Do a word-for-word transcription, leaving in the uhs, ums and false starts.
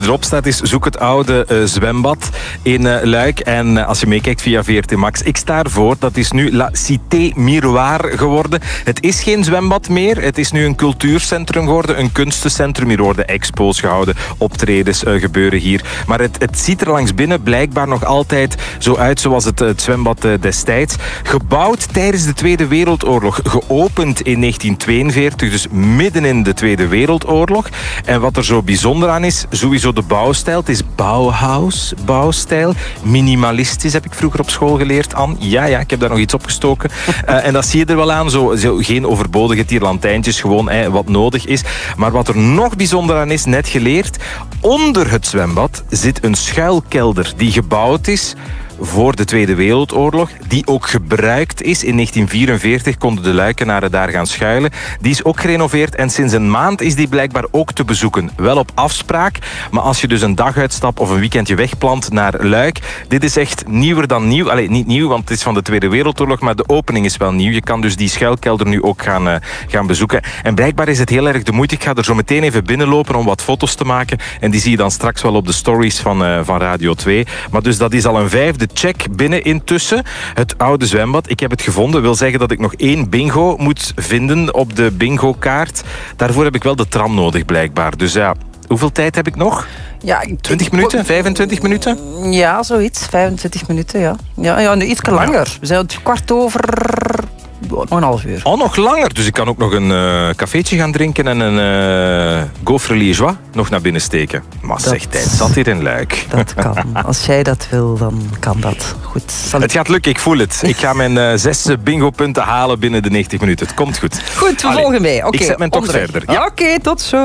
Erop staat is zoek het oude uh, zwembad in uh, Luik. En uh, als je meekijkt via V R T Max, ik sta ervoor. Dat is nu La Cité Miroir geworden. Het is geen zwembad meer. Het is nu een cultuurcentrum geworden. Een kunstencentrum. Hier worden expos gehouden. Optredens uh, gebeuren hier. Maar het, het ziet er langs binnen blijkbaar nog altijd zo uit zoals het, het zwembad uh, destijds. Gebouwd tijdens de Tweede Wereldoorlog. Geopend in negentien tweeënveertig. Dus midden in de Tweede Wereldoorlog. En wat er zo bijzonder aan is, sowieso de bouwstijl. Het is Bauhaus bouwstijl. Minimalistisch heb ik vroeger op school geleerd, Anne. Ja, ja, ik heb daar nog iets opgestoken. Uh, en dat zie je er wel aan. Zo, zo, geen overbodige tierlantijntjes, gewoon eh, wat nodig is. Maar wat er nog bijzonder aan is, net geleerd. Onder het zwembad zit een schuilkelder die gebouwd is voor de Tweede Wereldoorlog, die ook gebruikt is. In negentien vierenveertig konden de Luikenaren daar gaan schuilen. Die is ook gerenoveerd en sinds een maand is die blijkbaar ook te bezoeken. Wel op afspraak, maar als je dus een daguitstap of een weekendje wegplant naar Luik, dit is echt nieuwer dan nieuw. Allee, niet nieuw, want het is van de Tweede Wereldoorlog, maar de opening is wel nieuw. Je kan dus die schuilkelder nu ook gaan, uh, gaan bezoeken. En blijkbaar is het heel erg de moeite. Ik ga er zo meteen even binnenlopen om wat foto's te maken. En die zie je dan straks wel op de stories van, uh, van Radio twee. Maar dus dat is al een vijfde check binnen intussen. Het oude zwembad. Ik heb het gevonden. Wil zeggen dat ik nog één bingo moet vinden op de bingo-kaart. Daarvoor heb ik wel de tram nodig, blijkbaar. Dus ja, hoeveel tijd heb ik nog? Ja, twintig minuten? vijfentwintig minuten? Ja, zoiets. vijfentwintig minuten, ja. Ja, ja nu iets langer. Ja. We zijn het kwart over... nog een half uur. Oh, nog langer. Dus ik kan ook nog een uh, cafeetje gaan drinken en een uh, gaufre liégeois nog naar binnen steken. Maar dat, zeg, tijd zat hier in Luik. Dat kan. Als jij dat wil, dan kan dat. Goed. Zal het ik... gaat lukken, ik voel het. Ik ga mijn uh, zes bingo-punten halen binnen de negentig minuten. Het komt goed. Goed, we Allee, volgen mee. Okay, ik zet mijn tocht verder. Ja. Oké, okay, tot zo.